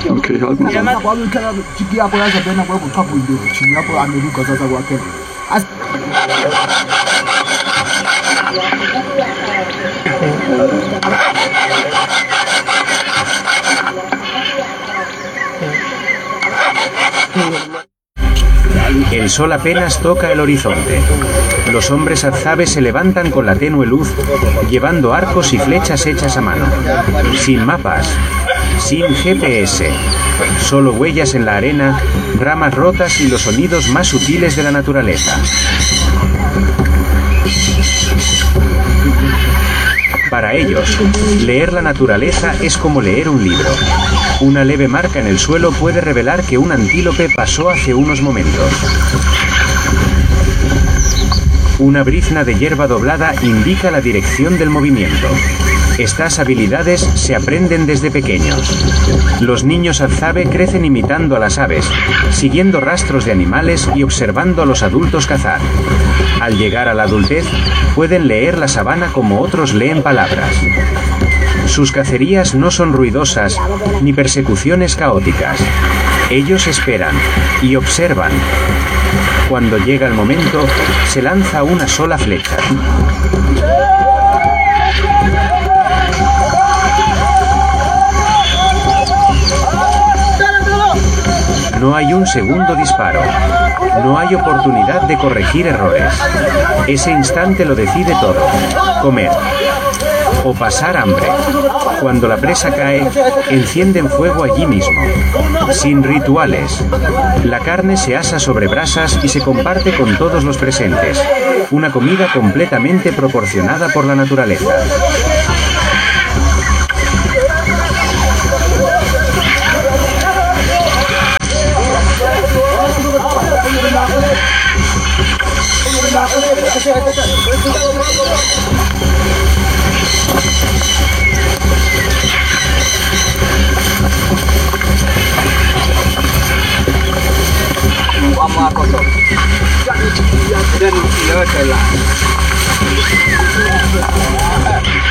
Okay, halt mal Mira, an. ciki hapo yaza tena kwa hapo ndio chini hapo ameruka sasa kwake. El sol apenas toca el horizonte. Los hombres azabes se levantan con la tenue luz, llevando arcos y flechas hechas a mano. Sin mapas, sin GPS, solo huellas en la arena, ramas rotas y los sonidos más sutiles de la naturaleza. Para ellos, leer la naturaleza es como leer un libro. Una leve marca en el suelo puede revelar que un antílope pasó hace unos momentos. Una brizna de hierba doblada indica la dirección del movimiento. Estas habilidades se aprenden desde pequeños. Los niños azabe crecen imitando a las aves, siguiendo rastros de animales y observando a los adultos cazar. Al llegar a la adultez, pueden leer la sabana como otros leen palabras. Sus cacerías no son ruidosas ni persecuciones caóticas. Ellos esperan y observan. Cuando llega el momento, se lanza una sola flecha. No hay un segundo disparo. No hay oportunidad de corregir errores. Ese instante lo decide todo. Comer. O pasar hambre. Cuando la presa cae, encienden fuego allí mismo. Sin rituales. La carne se asa sobre brasas y se comparte con todos los presentes. Una comida completamente proporcionada por la naturaleza. Mama kotor. Dan dia telah